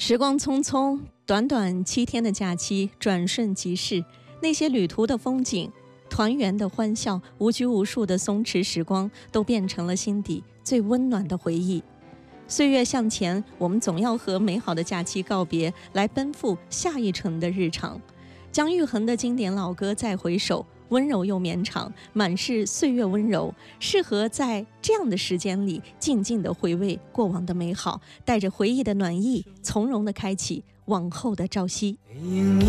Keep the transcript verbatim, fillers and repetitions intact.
时光匆匆，短短七天的假期转瞬即逝，那些旅途的风景、团圆的欢笑、无拘无束的松弛时光，都变成了心底最温暖的回忆。岁月向前，我们总要和美好的假期告别，来奔赴下一程的日常。姜育恒的经典老歌《再回首》，温柔又绵长，满是岁月温柔，适合在这样的时间里静静地回味过往的美好，带着回忆的暖意，从容地开启往后的朝夕。